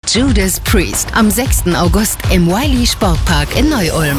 Judas Priest am 6. August im Wiley Sportpark in Neu-Ulm.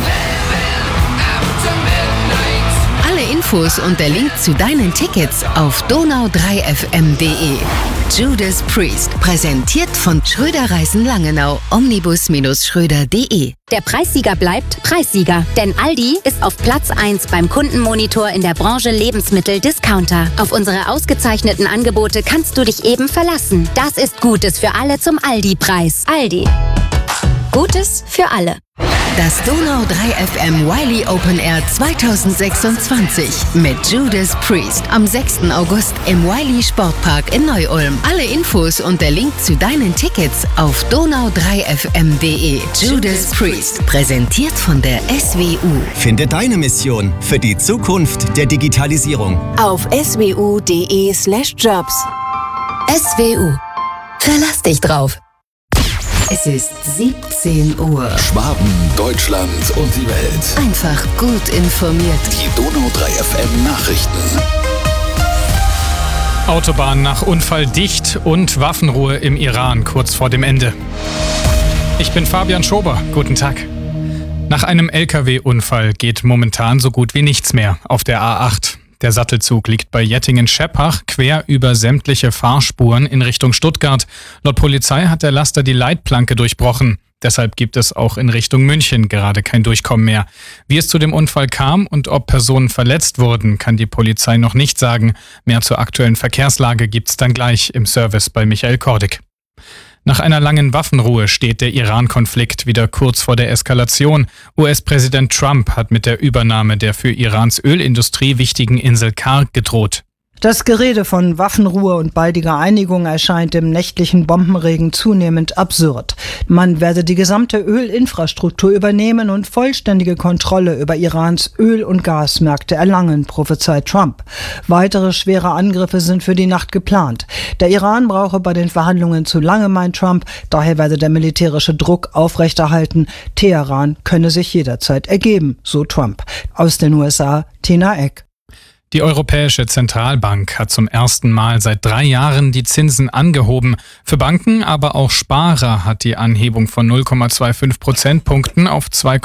Alle Infos und der Link zu deinen Tickets auf donau3fm.de. Judas Priest, präsentiert von Schröder Reisen Langenau, omnibus-schröder.de. Der Preissieger bleibt Preissieger, denn Aldi ist auf Platz 1 beim Kundenmonitor in der Branche Lebensmittel-Discounter. Auf unsere ausgezeichneten Angebote kannst du dich eben verlassen. Das ist Gutes für alle zum Aldi-Preis. Aldi. Gutes für alle. Das Donau3FM Wiley Open Air 2026 mit Judas Priest am 6. August im Wiley Sportpark in Neu-Ulm. Alle Infos und der Link zu deinen Tickets auf donau3fm.de. Judas Priest, präsentiert von der SWU. Finde deine Mission für die Zukunft der Digitalisierung Auf swu.de/jobs. SWU. Verlass dich drauf. Es ist 17 Uhr. Schwaben, Deutschland und die Welt. Einfach gut informiert. Die Donau3FM Nachrichten. Autobahn nach Unfall dicht und Waffenruhe im Iran kurz vor dem Ende. Ich bin Fabian Schober. Guten Tag. Nach einem LKW-Unfall geht momentan so gut wie nichts mehr auf der A8. Der Sattelzug liegt bei Jettingen-Scheppach quer über sämtliche Fahrspuren in Richtung Stuttgart. Laut Polizei hat der Laster die Leitplanke durchbrochen. Deshalb gibt es auch in Richtung München gerade kein Durchkommen mehr. Wie es zu dem Unfall kam und ob Personen verletzt wurden, kann die Polizei noch nicht sagen. Mehr zur aktuellen Verkehrslage gibt's dann gleich im Service bei Michael Kordig. Nach einer langen Waffenruhe steht der Iran-Konflikt wieder kurz vor der Eskalation. US-Präsident Trump hat mit der Übernahme der für Irans Ölindustrie wichtigen Insel Kar gedroht. Das Gerede von Waffenruhe und baldiger Einigung erscheint im nächtlichen Bombenregen zunehmend absurd. Man werde die gesamte Ölinfrastruktur übernehmen und vollständige Kontrolle über Irans Öl- und Gasmärkte erlangen, prophezeit Trump. Weitere schwere Angriffe sind für die Nacht geplant. Der Iran brauche bei den Verhandlungen zu lange, meint Trump. Daher werde der militärische Druck aufrechterhalten. Teheran könne sich jederzeit ergeben, so Trump. Aus den USA, Tina Eck. Die Europäische Zentralbank hat zum ersten Mal seit 3 Jahren die Zinsen angehoben. Für Banken, aber auch Sparer hat die Anhebung von 0,25 Prozentpunkten auf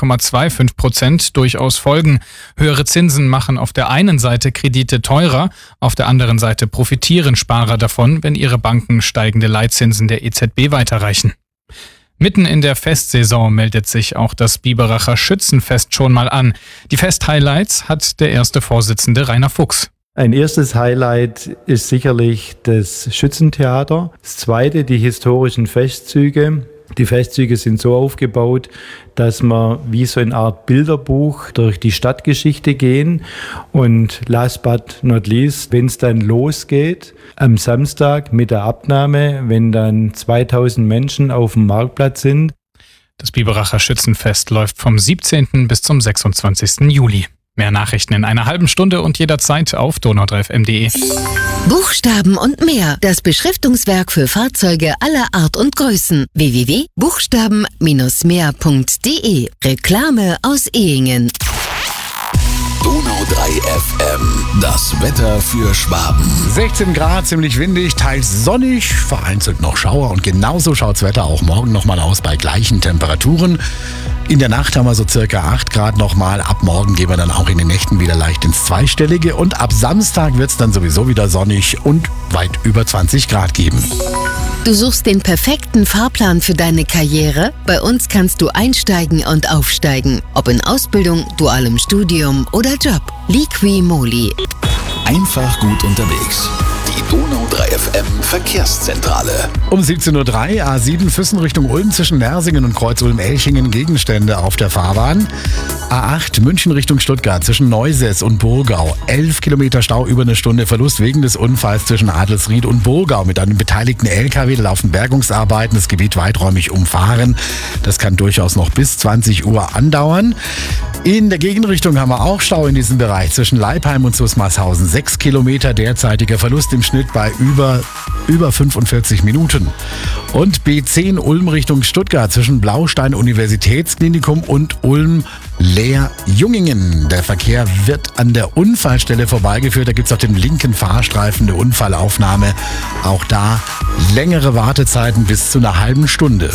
2,25% durchaus Folgen. Höhere Zinsen machen auf der einen Seite Kredite teurer, auf der anderen Seite profitieren Sparer davon, wenn ihre Banken steigende Leitzinsen der EZB weiterreichen. Mitten in der Festsaison meldet sich auch das Biberacher Schützenfest schon mal an. Die Fest-Highlights hat der erste Vorsitzende Rainer Fuchs. Ein erstes Highlight ist sicherlich das Schützentheater. Das zweite, die historischen Festzüge. Die Festzüge sind so aufgebaut, dass man wie so eine Art Bilderbuch durch die Stadtgeschichte gehen. Und last but not least, wenn es dann losgeht, am Samstag mit der Abnahme, wenn dann 2000 Menschen auf dem Marktplatz sind. Das Biberacher Schützenfest läuft vom 17. bis zum 26. Juli. Mehr Nachrichten in einer halben Stunde und jederzeit auf donau3fm.de. Buchstaben und mehr. Das Beschriftungswerk für Fahrzeuge aller Art und Größen. www.buchstaben-mehr.de. Reklame aus Ehingen. Donau3FM. Das Wetter für Schwaben. 16 Grad, ziemlich windig, teils sonnig, vereinzelt noch Schauer. Und genauso schaut's Wetter auch morgen nochmal aus bei gleichen Temperaturen. In der Nacht haben wir so circa 8 Grad nochmal. Ab morgen gehen wir dann auch in den Nächten wieder leicht ins Zweistellige. Und ab Samstag wird's dann sowieso wieder sonnig und weit über 20 Grad geben. Du suchst den perfekten Fahrplan für deine Karriere? Bei uns kannst du einsteigen und aufsteigen. Ob in Ausbildung, dualem Studium oder Job. Liqui Moly. Einfach gut unterwegs. Die Donau3FM Verkehrszentrale. Um 17.03 Uhr A7 Füssen Richtung Ulm zwischen Nersingen und Kreuz Ulm-Elchingen Gegenstände auf der Fahrbahn. A8 München Richtung Stuttgart zwischen Neusäß und Burgau. 11 Kilometer Stau über eine Stunde Verlust wegen des Unfalls zwischen Adelsried und Burgau. Mit einem beteiligten LKW laufen Bergungsarbeiten, das Gebiet weiträumig umfahren. Das kann durchaus noch bis 20 Uhr andauern. In der Gegenrichtung haben wir auch Stau in diesem Bereich zwischen Leipheim und Susmarshausen. 6 Kilometer derzeitiger Verlust im Schnitt bei über 45 Minuten. Und B10 Ulm Richtung Stuttgart zwischen Blaustein Universitätsklinikum und Ulm Leer-Jungingen. Der Verkehr wird an der Unfallstelle vorbeigeführt. Da gibt es auf dem linken Fahrstreifen eine Unfallaufnahme. Auch da längere Wartezeiten bis zu einer halben Stunde.